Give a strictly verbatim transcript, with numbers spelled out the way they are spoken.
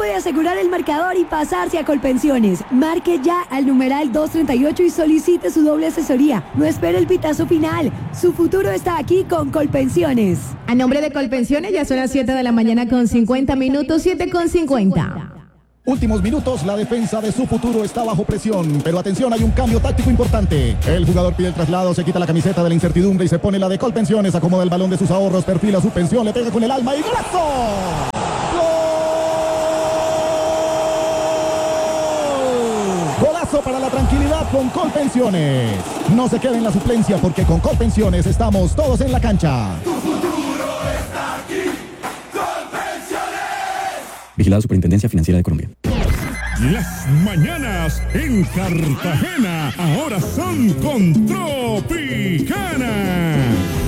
puede asegurar el marcador y pasarse a Colpensiones. Marque ya al numeral doscientos treinta y ocho y solicite su doble asesoría. No espere el pitazo final. Su futuro está aquí con Colpensiones. A nombre de Colpensiones, ya son las siete de la mañana con cincuenta minutos, siete con cincuenta. Últimos minutos, la defensa de su futuro está bajo presión, pero atención, hay un cambio táctico importante. El jugador pide el traslado, se quita la camiseta de la incertidumbre y se pone la de Colpensiones, acomoda el balón de sus ahorros, perfila su pensión, le pega con el alma y ¡golazo! Golazo para la tranquilidad con Colpensiones. No se quede en la suplencia porque con Colpensiones estamos todos en la cancha. Tu futuro está aquí. Colpensiones. Vigilado Superintendencia Financiera de Colombia. Las mañanas en Cartagena ahora son con Tropicana.